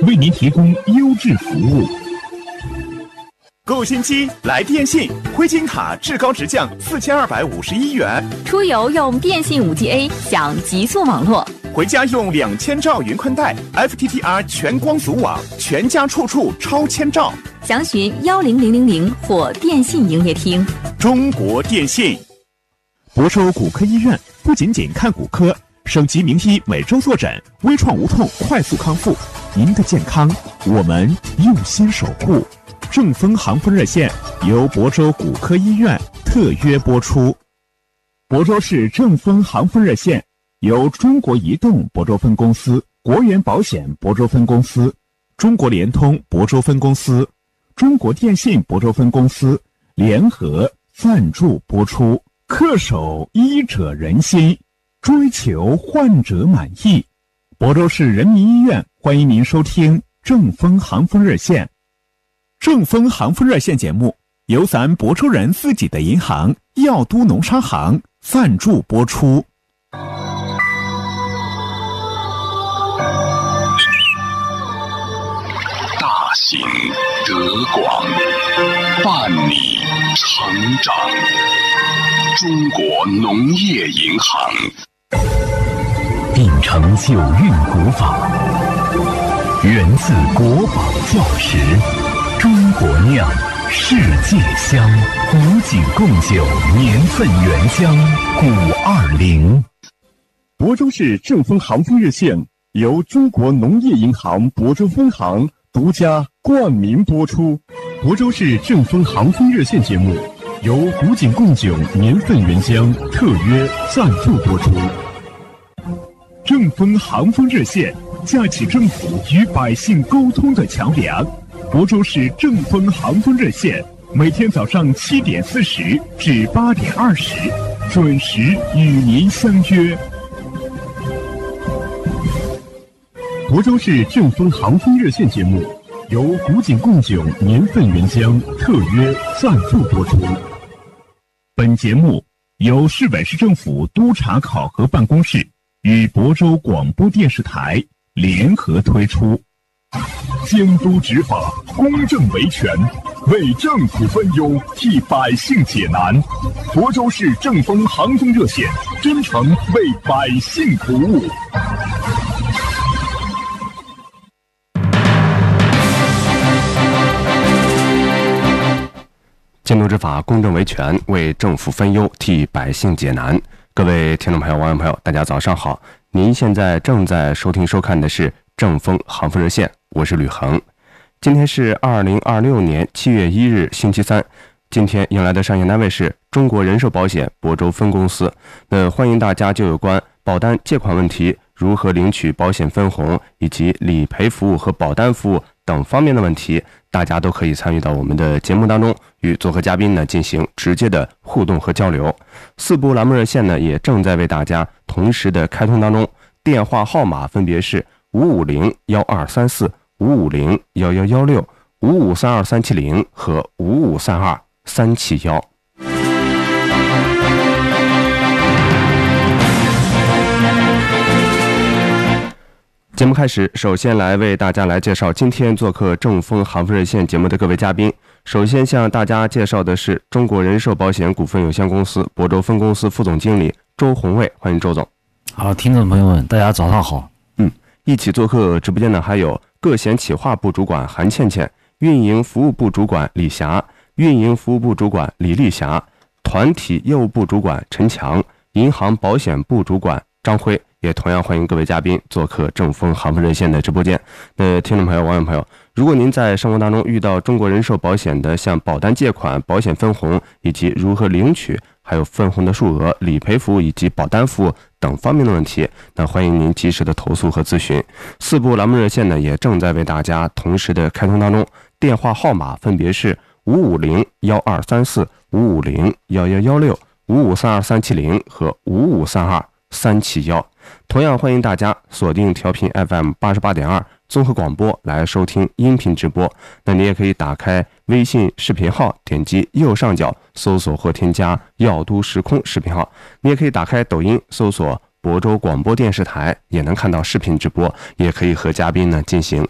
为您提供优质服务。 购新机来电信，灰金卡至高直降4251元， 出游用电信 5G A 享极速网络， 回家用2000兆云宽带 FTTR 全光组网，全家处处超千兆。 详询10000或电信营业厅。 中国电信。 亳州骨科医院不仅仅看骨科，省级名医每周坐诊，微创无痛快速康复。您的健康，我们用心守护。正风航风热线由亳州骨科医院特约播出。亳州市正风航风热线由中国移动亳州分公司、国元保险亳州分公司、中国联通亳州分公司、中国电信亳州分公司联合赞助播出。恪守医者仁心，追求患者满意。亳州市人民医院欢迎您收听正风航风热线。正风航风热线节目由咱亳州人自己的银行耀都农商行赞助播出。 大行德广，伴你成长。中国农业银行秉承九韵古法，源自国宝教识，中国酿，世界香，古井贡酒，年份原香520。 亳州市正风航风热线由中国农业银行亳州分行独家冠名播出。亳州市正风航风热线节目由古井贡酒年份原浆特约赞助播出。正风航风热线架起政府与百姓沟通的桥梁。亳州市正风航风热线每天早上7点40至8点20准时与您相约。亳州市正风航风热线节目由古井贡酒年份原浆特约赞助播出。本节目由市委市政府督察考核办公室与亳州广播电视台联合推出。监督执法，公正维权，为政府分忧，替百姓解难。亳州市正风航风热线真诚为百姓服务。 监督执法，公正维权，为政府分忧，替百姓解难。各位听众朋友、网友朋友，大家早上好！您现在正在收听收看的是正风航风热线，我是吕恒。今天是2026年7月1日，星期三。今天迎来的上线单位是中国人寿保险亳州分公司。欢迎大家就有关保单借款问题、如何领取保险分红以及理赔服务和保单服务等方面的问题，大家都可以参与到我们的节目当中，与做客嘉宾呢进行直接的互动和交流。4部栏目热线呢也正在为大家同时的开通当中，电话号码分别是5501234、5501116、5532370和5532371。节目开始，首先来为大家来介绍今天做客正风航风热线节目的各位嘉宾。首先向大家介绍的是中国人寿保险股份有限公司亳州分公司副总经理周宏卫，欢迎周总。 好，听众朋友们，大家早上好。 一起做客直播间的还有各险企划部主管韩倩倩、运营服务部主管李霞、运营服务部主管李丽霞、团体业务部主管陈强、银行保险部主管张辉，也同样欢迎各位嘉宾做客正风航风热线的直播间。听众朋友、网友朋友，如果您在生活当中遇到中国人寿保险的像保单借款、保险分红以及如何领取，还有分红的数额、理赔服务以及保单服务等方面的问题，那欢迎您及时的投诉和咨询。4部栏目热线呢也正在为大家同时的开通当中，电话号码分别是5501234、5501116、5532370和5532371。同样欢迎大家锁定调频 FM 88.2综合广播来收听音频直播。那你也可以打开微信视频号，点击右上角搜索或添加耀都时空视频号。你也可以打开抖音搜索亳州广播电视台，也能看到视频直播，也可以和嘉宾呢进行